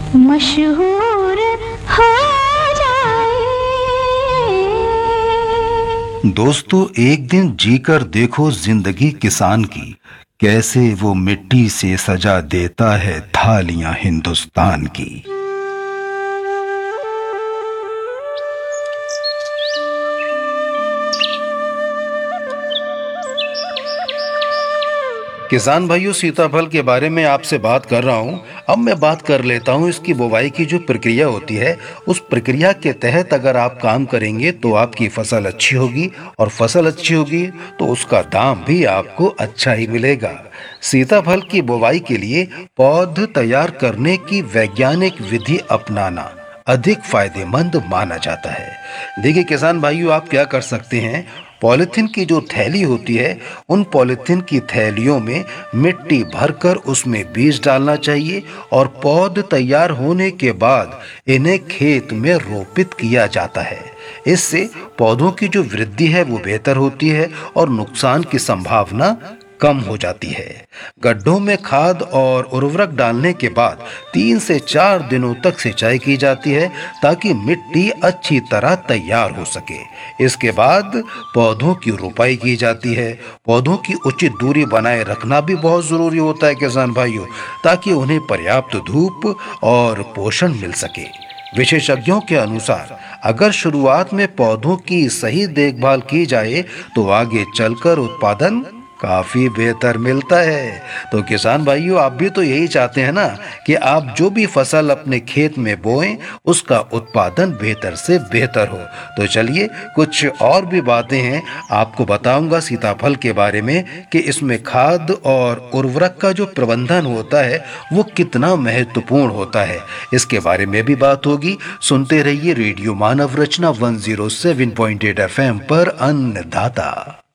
मशहूर हो जाए। दोस्तों, एक दिन जीकर देखो जिंदगी किसान की, कैसे वो मिट्टी से सजा देता है थालियां हिंदुस्तान की। किसान भाइयों, सीताफल के बारे में आपसे बात कर रहा हूं। अब मैं बात कर लेता हूं इसकी बुवाई की जो प्रक्रिया होती है, उस प्रक्रिया के तहत अगर आप काम करेंगे तो आपकी फसल अच्छी होगी, और फसल अच्छी होगी तो उसका दाम भी आपको अच्छा ही मिलेगा। सीताफल की बुवाई के लिए पौध तैयार करने की वैज्ञानिक विधि अपनाना अधिक फायदेमंद माना जाता है। देखिए किसान भाइयों, आप क्या कर सकते हैं, पॉलिथीन की जो थैली होती है, उन पॉलिथीन की थैलियों में मिट्टी भरकर उसमें बीज डालना चाहिए, और पौध तैयार होने के बाद इन्हें खेत में रोपित किया जाता है। इससे पौधों की जो वृद्धि है वो बेहतर होती है और नुकसान की संभावना कम हो जाती है। गड्ढों में खाद और उर्वरक डालने के बाद 3 से 4 दिनों तक सिंचाई की जाती है, ताकि मिट्टी अच्छी तरह तैयार हो सके। इसके बाद पौधों की रोपाई की जाती है। पौधों की उचित दूरी बनाए रखना भी बहुत ज़रूरी होता है किसान भाइयों, ताकि उन्हें पर्याप्त धूप और पोषण मिल सके। विशेषज्ञों के अनुसार अगर शुरुआत में पौधों की सही देखभाल की जाए तो आगे चलकर उत्पादन काफी बेहतर मिलता है। तो किसान भाइयों, आप भी तो यही चाहते हैं ना कि आप जो भी फसल अपने खेत में बोएं उसका उत्पादन बेहतर से बेहतर हो। तो चलिए कुछ और भी बातें हैं आपको बताऊंगा सीताफल के बारे में, कि इसमें खाद और उर्वरक का जो प्रबंधन होता है वो कितना महत्वपूर्ण होता है। इसके बारे में भी बात होगी। सुनते रहिए रेडियो मानव रचना 107.8 FM पर अन्नदाता।